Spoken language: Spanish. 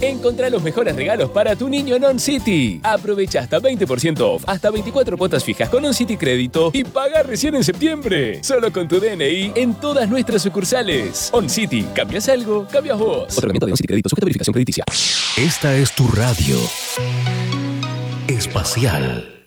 Encontrá los mejores regalos para tu niño en On City. Aprovecha hasta 20% off, hasta 24 cuotas fijas con On City Crédito y paga recién en septiembre. Solo con tu DNI en todas nuestras sucursales. On City, ¿cambias algo? Cambias vos. Otorgamiento de On City Crédito sujeto a verificación crediticia. Esta es tu radio espacial.